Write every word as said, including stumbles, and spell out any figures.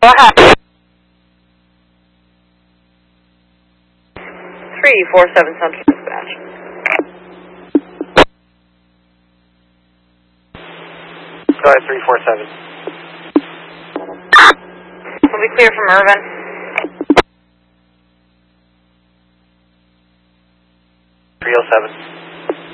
Go ahead. three four seven Central Dispatch. Go ahead, three four seven. We'll be clear from Irvin. three oh seven.